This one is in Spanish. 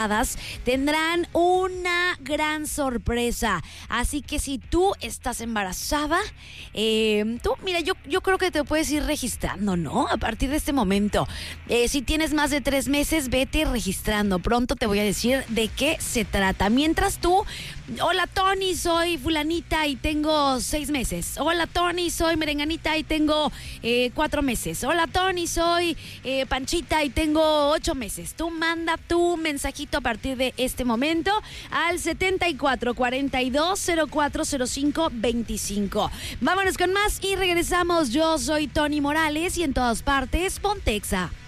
tendrán una gran sorpresa. Así que si tú estás embarazada, mira, yo creo que te puedes ir registrando, ¿no? A partir de este momento. Si tienes más de 3 meses, vete registrando. Pronto te voy a decir de qué se trata. Mientras tú, hola Tony, soy fulanita y tengo 6 meses. Hola Tony, soy merenganita y tengo 4 meses. Hola Tony, soy Panchita y tengo 8 meses. Tú manda tu mensajito a partir de este momento al 74 42 04 05 25. Vámonos con más y regresamos. Yo soy Tony Morales y en todas partes, Pontexa.